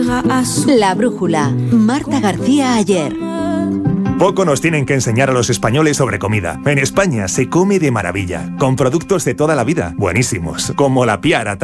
La brújula. Marta García Ayer. Poco nos tienen que enseñar a los españoles sobre comida. En España se come de maravilla, con productos de toda la vida, buenísimos, como la piara.